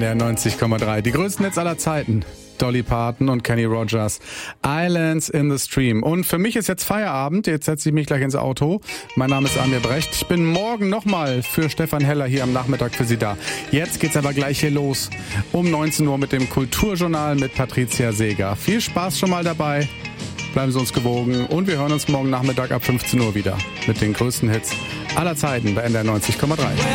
NDR 90,3. Die größten Hits aller Zeiten. Dolly Parton und Kenny Rogers. Islands in the Stream. Und für mich ist jetzt Feierabend. Jetzt setze ich mich gleich ins Auto. Mein Name ist Amir Brecht. Ich bin morgen nochmal für Stefan Heller hier am Nachmittag für Sie da. Jetzt geht's aber gleich hier los. Um 19 Uhr mit dem Kulturjournal mit Patricia Seeger. Viel Spaß schon mal dabei. Bleiben Sie uns gewogen. Und wir hören uns morgen Nachmittag ab 15 Uhr wieder. Mit den größten Hits aller Zeiten bei NDR 90,3.